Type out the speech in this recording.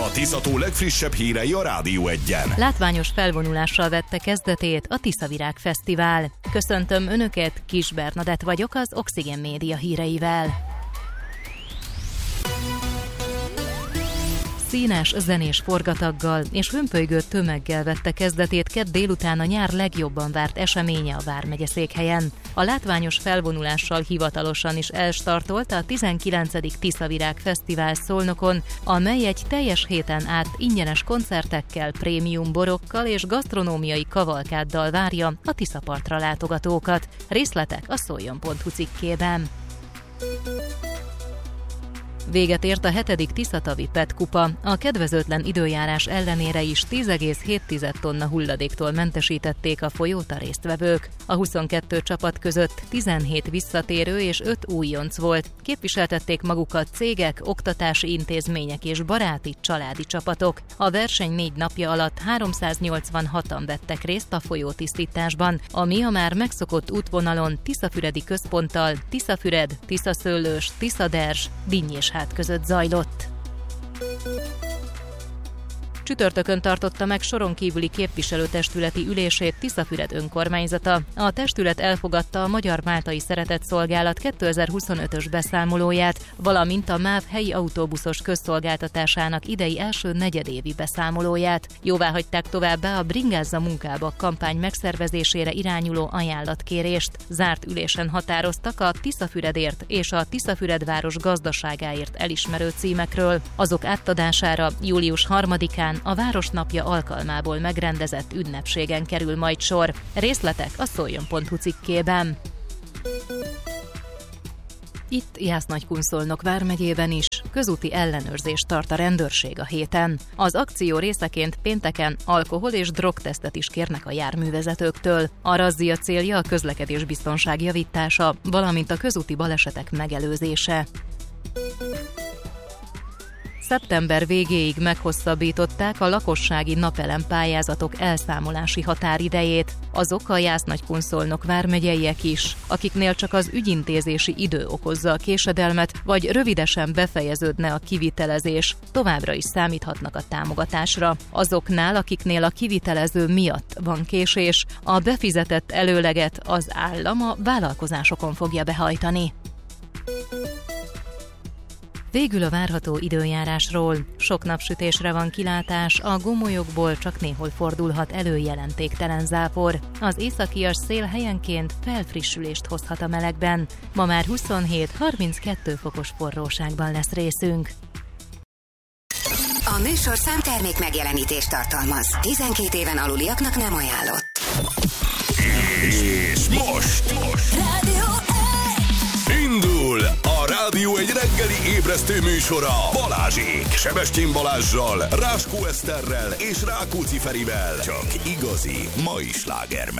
A Tisza-tó legfrissebb hírei a Rádió Egyen. Látványos felvonulással vette kezdetét a Tiszavirág Fesztivál. Köszöntöm Önöket, Kis Bernadett vagyok az Oxigén Média híreivel. Színes, zenés forgataggal és hömpölygő tömeggel vette kezdetét kedd délután a nyár legjobban várt eseménye a Vármegyeszékhelyen. A látványos felvonulással hivatalosan is elstartolt a 19. Tiszavirág Fesztivál Szolnokon, amely egy teljes héten át ingyenes koncertekkel, prémium borokkal és gasztronómiai kavalkáddal várja a Tiszapartra látogatókat. Részletek a szoljon.hu cikkében. Véget ért a 7. Tiszatavi PET kupa. A kedvezőtlen időjárás ellenére is 10,7 tonna hulladéktól mentesítették a folyót a résztvevők. A 22 csapat között 17 visszatérő és 5 újonc volt. Képviseltették magukat cégek, oktatási intézmények és baráti, családi csapatok. A verseny 4 napja alatt 386-an vettek részt a folyótisztításban, ami a már megszokott útvonalon Tiszafüredi központtal Tiszafüred, Tiszaszőlős, Tiszaderzs, Dinnyésház között zajlott. Csütörtökön tartotta meg soron kívüli képviselőtestületi ülését Tiszafüred önkormányzata. A testület elfogadta a Magyar-Máltai Szeretetszolgálat 2025-ös beszámolóját, valamint a MÁV helyi autóbuszos közszolgáltatásának idei első negyedévi beszámolóját. Jóváhagyták továbbá a Bringázza munkába kampány megszervezésére irányuló ajánlatkérést. Zárt ülésen határoztak a Tiszafüredért és a Tiszafüredváros gazdaságáért elismerő címekről. Azok átadására július 3-án a Városnapja alkalmából megrendezett ünnepségen kerül majd sor. Részletek a szoljon.hu cikkében. Itt Jász-Nagykunszolnok vármegyében is közúti ellenőrzést tart a rendőrség a héten. Az akció részeként pénteken alkohol- és drogtesztet is kérnek a járművezetőktől. A razzia célja a közlekedésbiztonság javítása, valamint a közúti balesetek megelőzése. Szeptember végéig meghosszabbították a lakossági napelem pályázatok elszámolási határidejét. Azok a Jász-Nagykunszolnok vármegyeiek is, akiknél csak az ügyintézési idő okozza a késedelmet, vagy rövidesen befejeződne a kivitelezés, továbbra is számíthatnak a támogatásra. Azoknál, akiknél a kivitelező miatt van késés, a befizetett előleget az állam a vállalkozásokon fogja behajtani. Végül a várható időjárásról. Sok napsütésre van kilátás, a gomolyokból csak néhol fordulhat elő jelentéktelen zápor. Az északias szél helyenként felfrissülést hozhat a melegben. Ma már 27-32 fokos forróságban lesz részünk. A műsorszám termék megjelenítést tartalmaz. 12 éven aluliaknak nem ajánlott. És most indul a Rádió egy reggeli ébresztő műsora Balázsék, Sebestyén Balázssal, Ráskó Eszterrel és Rákóczi Ferivel. Csak igazi mai sláger